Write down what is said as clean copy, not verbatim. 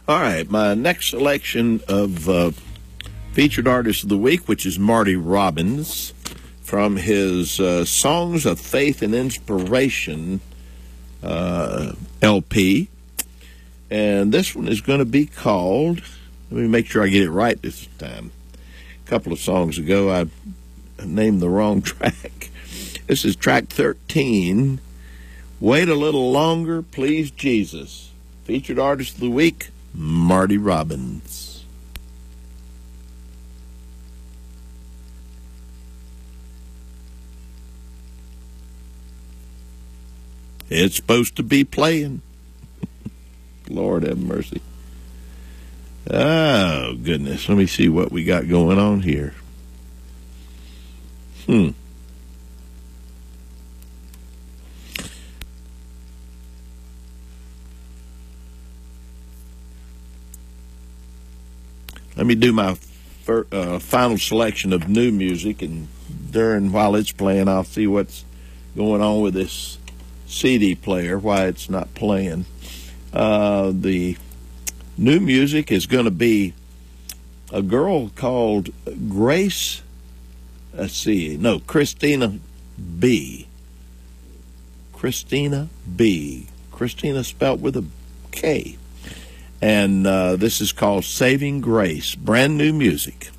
All right, my next selection of featured artist of the week, which is Marty Robbins, from his Songs of Faith and Inspiration LP. And this one is going to be called, let me make sure I get it right this time. A couple of songs ago, I named the wrong track. This is track 13, Wait a Little Longer, Please Jesus. Featured artist of the week, Marty Robbins. It's supposed to be playing. Lord have mercy. Oh, goodness. Let me see what we got going on here. Let me do my final selection of new music, and while it's playing, I'll see what's going on with this CD player, why it's not playing. The new music is going to be a girl called Christina B. Christina B. Christina spelt with a K. And this is called Saving Grace. Brand new music.